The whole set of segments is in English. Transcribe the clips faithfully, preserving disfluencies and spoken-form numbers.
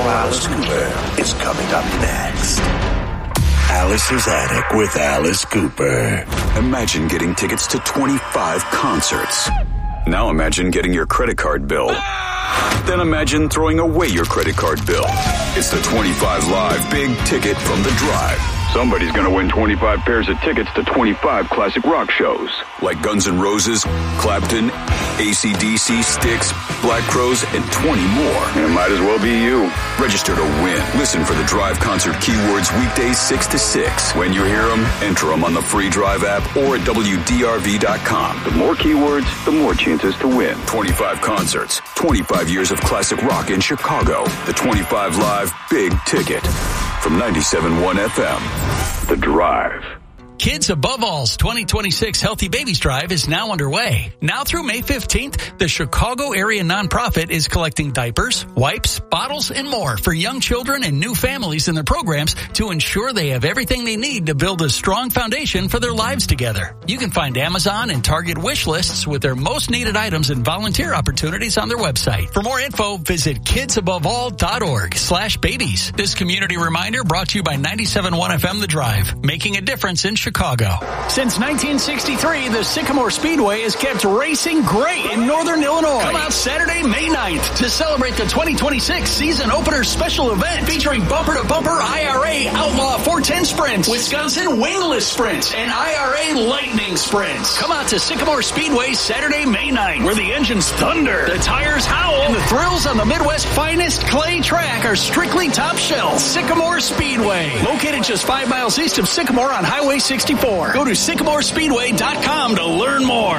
Alice Cooper is coming up next. Alice's Attic with Alice Cooper. Imagine getting tickets to twenty-five concerts. Now imagine getting your credit card bill. Then imagine throwing away your credit card bill. It's the twenty-five Live Big Ticket from The Drive. Somebody's going to win twenty-five pairs of tickets to twenty-five classic rock shows. Like Guns N' Roses, Clapton, A C D C, Styx, Black Crowes, and twenty more. It might as well be you. Register to win. Listen for the Drive concert keywords weekdays six to six. When you hear them, enter them on the free Drive app or at W D R V dot com. The more keywords, the more chances to win. twenty-five concerts, twenty-five years of classic rock in Chicago. The twenty-five Live Big Ticket. From ninety-seven point one F M, The Drive. Kids Above All's twenty twenty-six Healthy Babies Drive is now underway. Now through May fifteenth, the Chicago area nonprofit is collecting diapers, wipes, bottles, and more for young children and new families in their programs to ensure they have everything they need to build a strong foundation for their lives together. You can find Amazon and Target wish lists with their most needed items and volunteer opportunities on their website. For more info, visit kidsabove.all.org slash babies. This community reminder brought to you by ninety-seven point one F M The Drive, making a difference in Chicago. Chicago. Since nineteen sixty-three, the Sycamore Speedway has kept racing great in Northern Illinois. Come out Saturday, May ninth to celebrate the twenty twenty-six season opener special event featuring bumper-to-bumper I R A Outlaw four ten sprints, Wisconsin wingless sprints, and I R A Lightning sprints. Come out to Sycamore Speedway Saturday, May ninth, where the engines thunder, the tires howl, and the thrills on the Midwest finest clay track are strictly top shelf. Sycamore Speedway, located just five miles east of Sycamore on Highway sixty-four. Go to sycamore speedway dot com to learn more.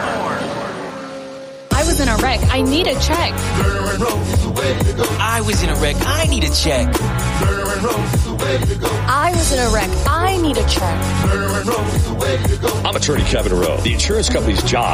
I was in a wreck. I need a check. I was in a wreck. I need a check. I was in a wreck. I need a check. I'm attorney Kevin Rowe. The insurance company's job